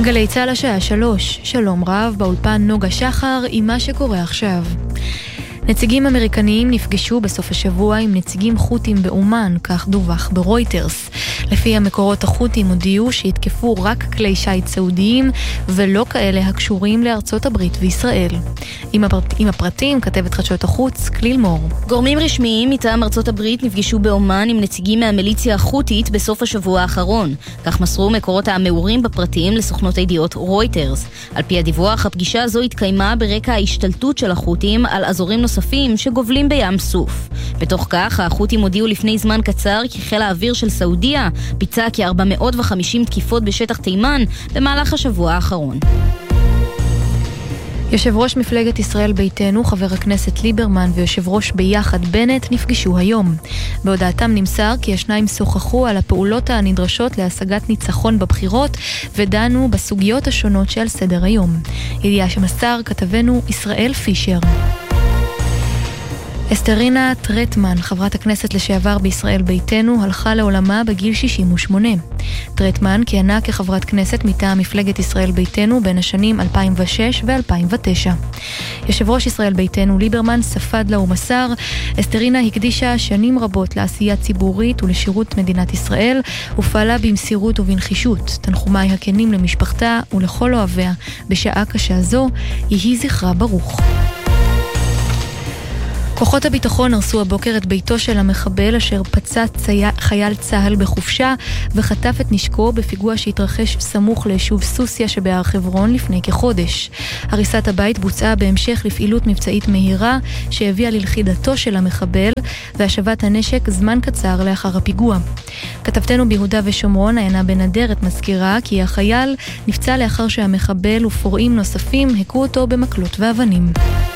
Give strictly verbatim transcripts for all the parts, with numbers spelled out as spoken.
גלי צהל השעה שלוש, שלום רב, באולפן נוגה שחר עם מה שקורה עכשיו. נציגים אמריקניים נפגשו בסוף השבוע עם נציגים חותים באומן, כך דווח ברויטרס. לפי המקורות החותים הודיעו שהתקפו רק כלי שייט סעודיים ולא כאלה הקשורים לארצות הברית וישראל. עם, הפרט, עם הפרטים כתבת חדשות החוץ כליל מור. גורמים רשמיים מטעם ארצות הברית נפגשו באומן עם נציגים מהמיליציה החותית בסוף השבוע האחרון. כך מסרו מקורות המעורים בפרטים לסוכנות הידיעות רויטרס. על פי הדיווח, הפגישה הזו התקיימה ברקע ההשתלטות של החותים על אזורים נוספים שגובלים בים סוף. בתוך כך, החותים הודיעו לפני זמן קצר כי חיל האוויר של סעודיה ביצע כ-ארבע מאות וחמישים תקיפות בשטח תימן במהלך השבוע האחרון. יושב ראש מפלגת ישראל ביתנו, חבר הכנסת ליברמן ויושב ראש ביחד בנט נפגשו היום. בהודעתם נמסר כי השניים שוחחו על הפעולות הנדרשות להשגת ניצחון בבחירות ודנו בסוגיות השונות שעל סדר היום. ידיעה שמסר כתבנו ישראל פישר. אסתרינה טרטמן, חברת הכנסת לשעבר בישראל ביתנו, הלכה לעולמה בגיל שישים ושמונה. טרטמן כיהנה כחברת כנסת מטעם מפלגת ישראל ביתנו בין השנים אלפיים ושש ו-אלפיים ותשע. יושב ראש ישראל ביתנו ליברמן ספד לה ומסר, אסתרינה הקדישה שנים רבות לעשייה ציבורית ולשירות מדינת ישראל, ופעלה במסירות ובנחישות. תנחומיי הכנים למשפחתה ולכל אוהביה בשעה קשה זו, יהי זכרה ברוך. כוחות הביטחון הרסו הבוקר את ביתו של המחבל אשר פצע חייל צהל בחופשה וחטף את נשקו בפיגוע שהתרחש סמוך ליישוב סוסיה שבהר חברון לפני כחודש. הריסת הבית בוצעה בהמשך לפעילות מבצעית מהירה שהביאה ללכידתו של המחבל והשבת הנשק זמן קצר לאחר הפיגוע. כתבתנו ביהודה ושומרון עיינה בנדרת מזכירה כי החייל נפצע לאחר שהמחבל ופורעים נוספים הכו אותו במקלות ואבנים.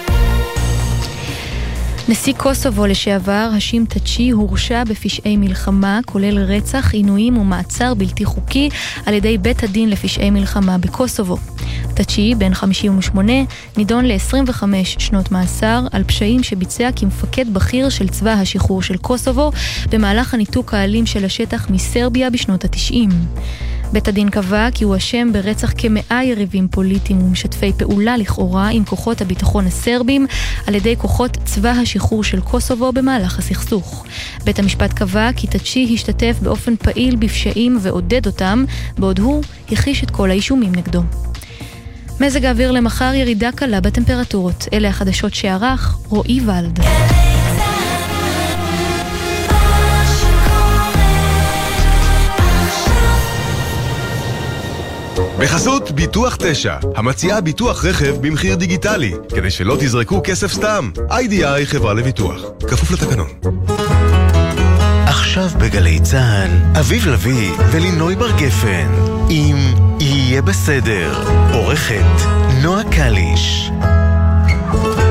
נשיא קוסובו לשעבר, השם תצ'י, הורשע בפשעי מלחמה, כולל רצח, עינויים ומעצר בלתי חוקי על ידי בית הדין לפשעי מלחמה בקוסובו. תצ'י, בן חמישים ושמונה, נידון ל-עשרים וחמש שנות מאסר על פשעים שביצע כמפקד בכיר של צבא השחרור של קוסובו במהלך הניתוק האלים של השטח מסרביה בשנות ה-תשעים. בית הדין קבע כי הוא אשם ברצח כמאה יריבים פוליטיים ומשתפי פעולה לכאורה עם כוחות הביטחון הסרבים על ידי כוחות צבא השחרור של קוסובו במהלך הסכסוך. בית המשפט קבע כי תצ'י השתתף באופן פעיל בפשעים ועודד אותם, בעוד הוא הכחיש את כל האישומים נגדו. מזג האוויר למחר ירידה קלה בטמפרטורות. אלה החדשות שערך רועי ולד. בחסות ביטוח תשע, המציעה ביטוח רכב במחיר דיגיטלי, כדי שלא תזרקו כסף סתם. איי די איי חברה לביטוח, כפוף לתקנון. עכשיו בגלי צהל, אביב לוי ולינוי בר גפן, אם יהיה בסדר, עורכת נועה קליש.